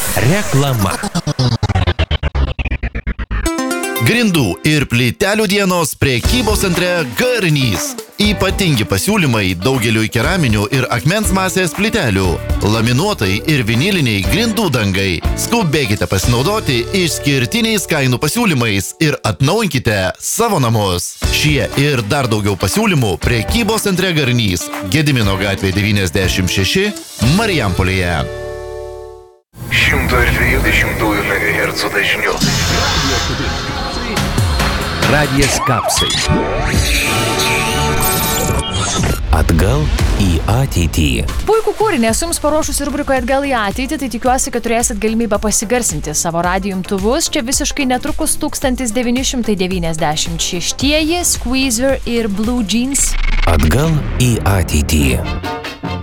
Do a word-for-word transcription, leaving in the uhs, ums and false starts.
Reklama. Grindų ir plytelių dienos prekybos centre Garnys. Ypatingi pasiūlymai daugeliui keraminių ir akmens masės plytelių, laminuotai ir viniliniai grindų dangai. Skubėkite pasinaudoti išskirtiniais kainų pasiūlymais ir atnaujinkite savo namus. Šie ir dar daugiau pasiūlymų prekybos centre Garnys, Gedimino gatvė devyniasdešimt šeši, Marijampolėje. šimto dvidešimt megahercų dažniu. Radijas Kapsai. Atgal į ateitį. Puikų kūrinį esu jums paruošusi rubrikoje Atgal į ateitį, tai tikiuosi, kad turėsit galimybę pasigarsinti savo radijo imtuvus. Čia visiškai netrukus tūkstantis devyni šimtai devyniasdešimt šeštieji, Squeezer ir Blue Jeans. Atgal į ateitį.